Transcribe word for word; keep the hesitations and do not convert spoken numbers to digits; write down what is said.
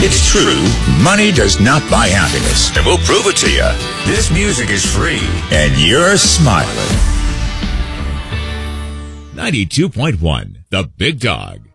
It's true, money does not buy happiness. And we'll prove it to you. This music is free, and you're smiling. ninety-two point one, The Big Dog.